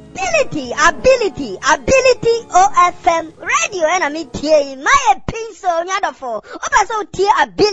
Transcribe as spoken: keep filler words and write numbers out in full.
ability, ability, ability O F M radio and I mean T A my pencil nyadofo. Opa so tea ability.